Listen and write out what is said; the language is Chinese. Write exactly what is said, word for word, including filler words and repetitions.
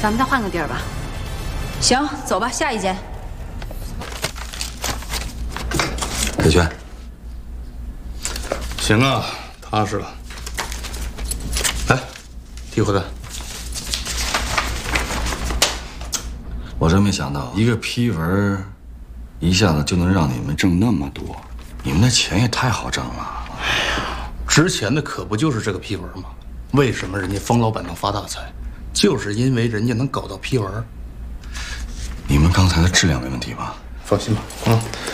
咱们再换个地儿吧。 行，走吧，下一间。 凯旋， 行啊，踏实了。来，提回来。 我真没想到，一个批文，一下子就能让你们挣那么多，你们的钱也太好挣了。 哎呀，值钱的可不就是这个批文吗？为什么人家方老板能发大财？就是因为人家能搞到批文。 你们刚才的质量没问题吧？ 放心吧，啊。